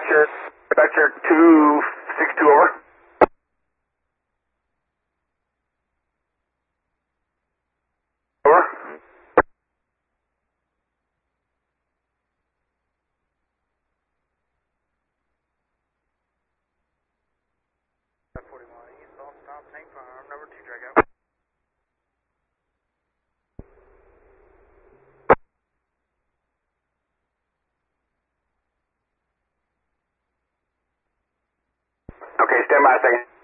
Dispatcher 262 over. Over. Okay, stand by a second.